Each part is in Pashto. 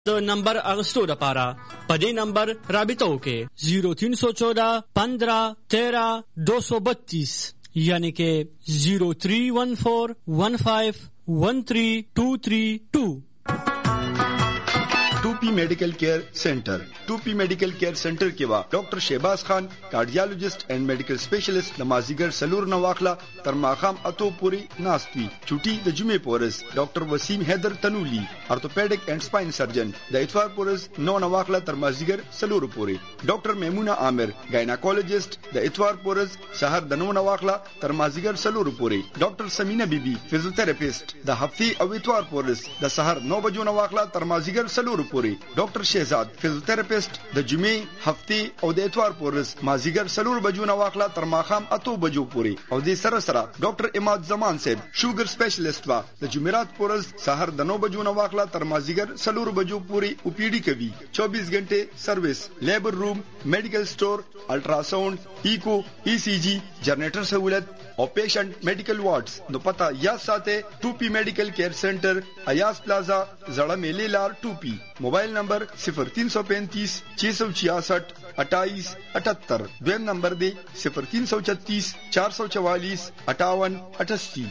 د نمبر اغستو لپاره په دې نمبر رابطه وکړئ 0314 15 13 232 یعنی کې 0314 15 13232 2P medical care centre 2P medical care centre के वा डॉक्टर Shahbaz Khan cardiologist and medical specialist नमाजिगर सलूर नवाखला तरमाखाम अतो पूरी नास्पी छुट्टी द जुमे पोरस डॉक्टर वसीम हैदर तनूली orthopaedic and spine surgeon the इतवार पोरस नौ नवाखला तरमाजिगर सलूर पूरी डॉक्टर मेमूना आमिर गायनाकोलॉजिस्ट द इतवार पोरस सहर द नौ नवाखला तरमाजिगर सलूर पूरी डॉक्टर समीना बीबी फिजियोथेरेपिस्ट द हफ्ती और इतवार पोरस द सहर 9 बजो नवाखला तरमाजिगर सलूर पूरी डॉक्टर शहजाद फिजियोथेरेपिस्ट द जुमे हफ्ते और द इतवार पोरस माजिगर सलूर बजो नवाखला तरमाखाम अतो बजो पूरी और द सरसरा डॉक्टर इमाद जमान सेब शुगर स्पेशलिस्ट वा द जुमेरात पोरस सहर द 9 बजो नवाखला तरमाजिगर सलूर बजो पूरी उपीडी कवी 24 घंटे service labour room medical store ultrasound eco ECG generator सहूलत और पेशेंट मेडिकल वार्ड्स नो पता या साथे 2P medical care centre Ayaz प्लाजा जड़ा मेले लार 2P मोबाइल नंबर 0335 666 28 78 द्विम नंबर दे 0336 444 58 88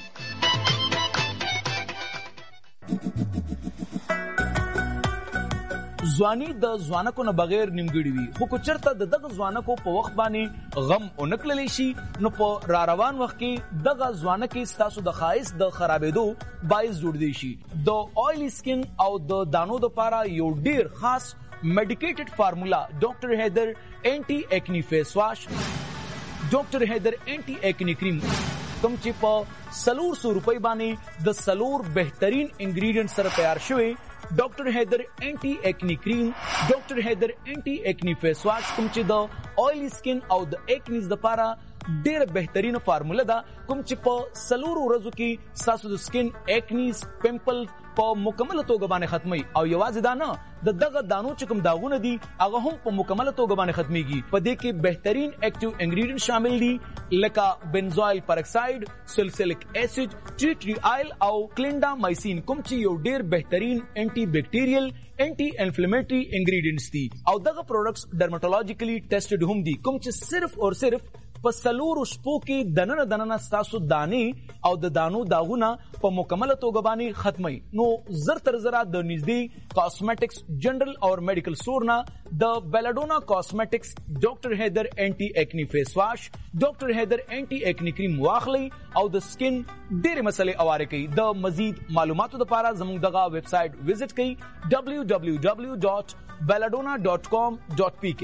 ځواني د ځوانکو نه بغیر نیمګړي وي خو که چېرته د دغه ځوانکو په وخت باندې غم ونکړلی شي نو په را روان وخت کې دغه ځوانکې ستاسو د ښایست د خرابېدو باعث جوړدی شي د آیلی سکن او د دانو دپاره یو ډیر خاص میډیکیټډ فارمولا ډاکټر حیدر اینټي ایکنی فیس واش ډاکټر حیدر اینټي ایکنی کریم کوم چې په 400 روپۍ باندې د 4 بهترین انګریډینټ سره تیار شوی ډاکټر حیدر اینټي ایکنی کریم ډاکټر حیدر اینټي ایکنی فیس واش کوم چې د آیلی سکن او د ایکنیز لپاره ډیره بهترینه فارموله ده کوم چې په 4 ورځو کې ستاسو د سکن ایکنیز پمپل په مکمله توګه باندې ختمي او یوازې دا نه د دغه دانو چې کوم داغونه دي هغه هم په مکمله توګه باندې ختميږي په دې کې بهترین اکټیو انګریډینټ شامل دي لکه بنزوایل پرکساید سلسیلک اسید ټی ټری آیل او کلینډامایسین کوم چې یو ډیر بهترین انټي بیکټیریل انټي انفلیمیټری انګریډینټس دي او دغه پروډکټس ډرماټولوژیکلی ټیسټډ هم دي کوم چې صرف او صرف په 4 شپو کې دننه ستاسو دانی او د دانو داغونه په مکمله توګه باندې ختمي نو زر تر زره د نږدې کاسمیټکس جنرال او میډیکل سٹور نه د بیلاډونا کاسمیټکس ډاکټر حیدر اینټي ایکنی فیس واش ډاکټر حیدر اینټي ایکنی کریم واخلي او د سکن ډېرې مسلې اواره کوي د مزید معلوماتو لپاره زموږ دغه ویب سټ وزټ کړئ www.belladonna.com.pk